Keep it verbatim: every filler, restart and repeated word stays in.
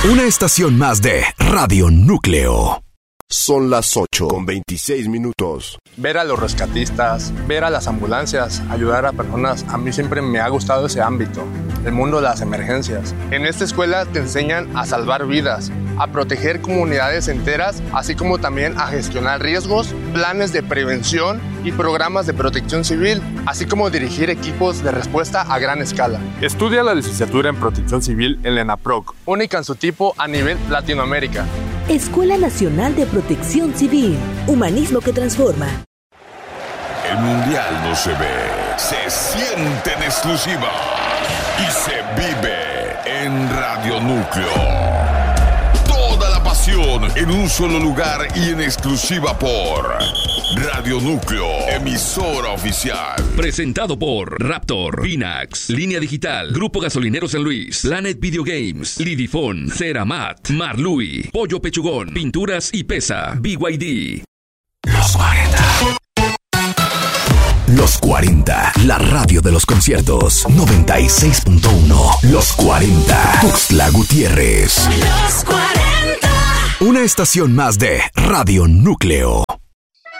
Una estación más de Radio Núcleo. Son las ocho con veintiséis minutos. Ver a los rescatistas, ver a las ambulancias, ayudar a personas, a mí siempre me ha gustado ese ámbito, el mundo de las emergencias. En esta escuela te enseñan a salvar vidas, a proteger comunidades enteras, así como también a gestionar riesgos, planes de prevención y programas de protección civil, así como dirigir equipos de respuesta a gran escala. Estudia la licenciatura en Protección Civil en la ENAPROC, única en su tipo a nivel Latinoamérica. Escuela Nacional de Protección Civil, humanismo que transforma. El mundial no se ve, se siente en exclusiva y se vive en Radio Núcleo. Toda la pasión en un solo lugar y en exclusiva por Radio Núcleo, emisora oficial. Presentado por Raptor, Pinax, Línea Digital, Grupo Gasolinero San Luis, Planet Video Games, Lidifón, Ceramat, Marlui, Pollo Pechugón, Pinturas y Pesa, B Y D. Los cuarenta. Los cuarenta, la radio de los conciertos. noventa y seis punto uno. Los cuarenta. Tuxtla Gutiérrez. Los cuarenta. Una estación más de Radio Núcleo.